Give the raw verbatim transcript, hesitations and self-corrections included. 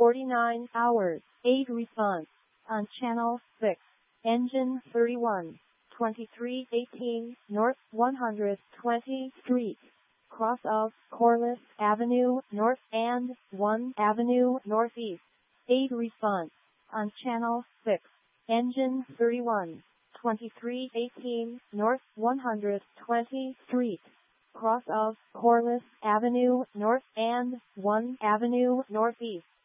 forty-nine hours. eight response. On channel six. Engine thirty-one. twenty-three eighteen North one hundred twentieth Street. Cross of Corliss Avenue North and one Avenue Northeast. eight response. On channel six. Engine thirty-one. twenty-three eighteen North one hundred twentieth Street. Cross of Corliss Avenue North and one Avenue Northeast.